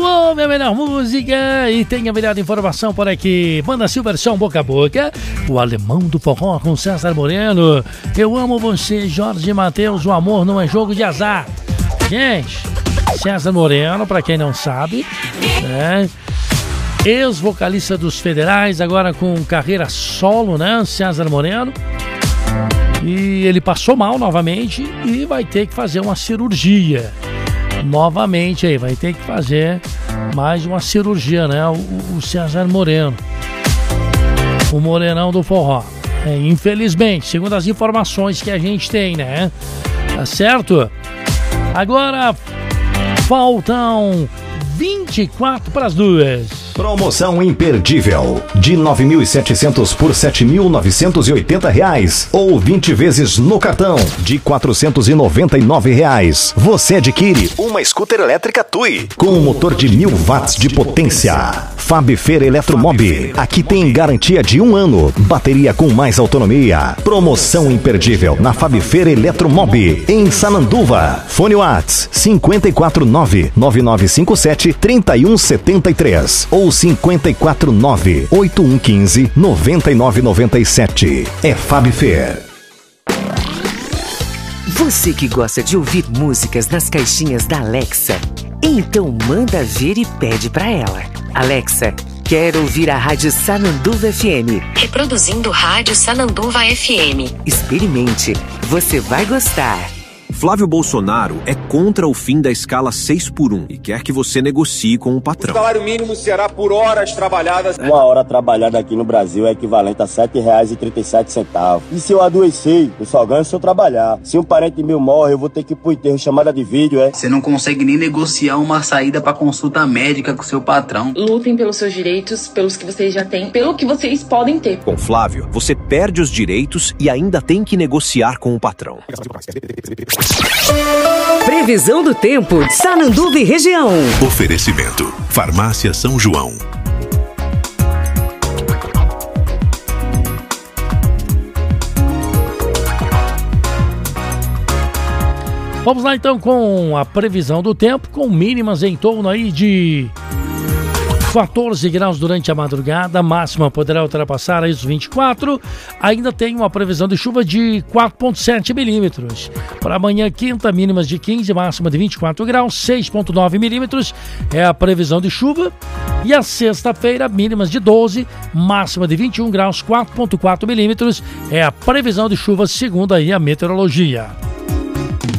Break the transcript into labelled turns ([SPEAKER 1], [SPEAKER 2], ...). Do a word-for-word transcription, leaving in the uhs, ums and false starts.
[SPEAKER 1] ouve a melhor música e tem a melhor informação por aqui. Banda Silversão Boca a Boca, o Alemão do Forró com César Moreno. Eu amo você, Jorge Mateus, o amor não é jogo de azar. Gente, César Moreno, pra quem não sabe, né? Ex-vocalista dos Federais, agora com carreira solo, né? César Moreno. E ele passou mal novamente e vai ter que fazer uma cirurgia. Novamente aí, vai ter que fazer mais uma cirurgia, né? O, o César Moreno. O Morenão do Forró. É, infelizmente, segundo as informações que a gente tem, né? Tá certo? Agora faltam vinte e quatro para as duas.
[SPEAKER 2] Promoção imperdível de nove mil e setecentos por sete mil novecentos e oitenta reais ou vinte vezes no cartão de quatrocentos e noventa e nove reais. Você adquire uma scooter elétrica Tui com um motor de mil watts de potência. Fabifer Eletromob. Aqui tem garantia de um ano, bateria com mais autonomia. Promoção imperdível na Fabifer Eletromob em Sananduva. Fone Whats cinco quatro nove nove nove cinco sete três um sete três ou cinco quatro nove oito um um cinco nove nove nove sete. É Fabifer.
[SPEAKER 3] Você que gosta de ouvir músicas nas caixinhas da Alexa, então manda ver e pede pra ela. Alexa, quero ouvir a Rádio Sananduva F M.
[SPEAKER 4] Reproduzindo Rádio Sananduva F M.
[SPEAKER 3] Experimente, você vai gostar.
[SPEAKER 5] Flávio Bolsonaro é contra o fim da escala seis por um e quer que você negocie com o patrão.
[SPEAKER 6] O salário mínimo será por horas trabalhadas.
[SPEAKER 7] Uma hora trabalhada aqui no Brasil é equivalente a sete reais e trinta e sete centavos. E se eu adoecer, eu só ganho se eu trabalhar. Se um parente meu morre, eu vou ter que ir pro enterro, chamada de vídeo, é?
[SPEAKER 8] Você não consegue nem negociar uma saída pra consulta médica com seu patrão.
[SPEAKER 9] Lutem pelos seus direitos, pelos que vocês já têm, pelo que vocês podem ter.
[SPEAKER 5] Com Flávio, você perde os direitos e ainda tem que negociar com o patrão.
[SPEAKER 3] Previsão do tempo, Sananduva e região.
[SPEAKER 10] Oferecimento, Farmácia São João.
[SPEAKER 1] Vamos lá então com a previsão do tempo, com mínimas em torno aí de quatorze graus durante a madrugada, a máxima poderá ultrapassar aí os vinte e quatro. Ainda tem uma previsão de chuva de quatro vírgula sete milímetros. Para amanhã, quinta, mínimas de quinze, máxima de vinte e quatro graus, seis vírgula nove milímetros é a previsão de chuva. E a sexta-feira, mínimas de doze, máxima de vinte e um graus, quatro vírgula quatro milímetros é a previsão de chuva, segundo aí a meteorologia.